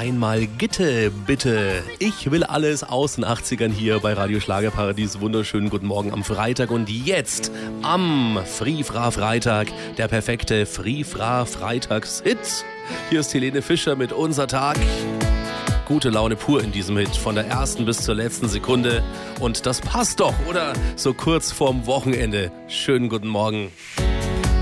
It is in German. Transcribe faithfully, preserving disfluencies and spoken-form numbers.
einmal Gitte, bitte. Ich will alles aus den achtzigern hier bei Radio Schlagerparadies. Wunderschönen guten Morgen am Freitag und jetzt am Free-Fra-Freitag, der perfekte Free-Fra-Freitags-Hit. Hier ist Helene Fischer mit Unser Tag. Gute Laune pur in diesem Hit, von der ersten bis zur letzten Sekunde. Und das passt doch, oder? So kurz vorm Wochenende. Schönen guten Morgen.